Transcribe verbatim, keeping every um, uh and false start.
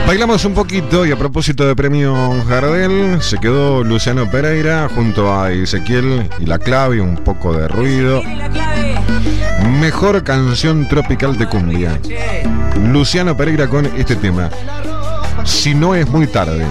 Bailamos un poquito y a propósito de premio Gardel, se quedó Luciano Pereira junto a Ezequiel y La Clave, un poco de ruido. Mejor canción tropical de cumbia. Luciano Pereira con este tema, Si no es muy tarde.